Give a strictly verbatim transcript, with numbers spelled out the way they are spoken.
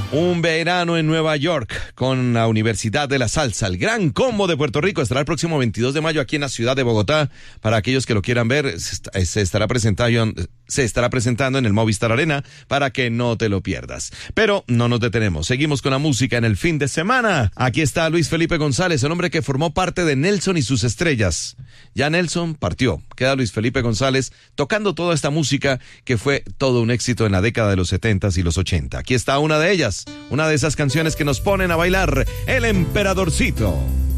Un verano en Nueva York con la Universidad de la Salsa. El Gran Combo de Puerto Rico estará el próximo veintidós de mayo aquí en la ciudad de Bogotá. Para aquellos que lo quieran ver, se estará presentando, se estará presentando en el Movistar Arena para que no te lo pierdas. Pero no nos detenemos. Seguimos con la música en el fin de semana. Aquí está Luis Felipe González, el hombre que formó parte de Nelson y sus estrellas. Ya Nelson partió. Queda Luis Felipe González tocando toda esta música que fue todo un éxito en la década de los setentas y los ochenta. Aquí está una de ellas. Una de esas canciones que nos ponen a bailar, El Emperadorcito.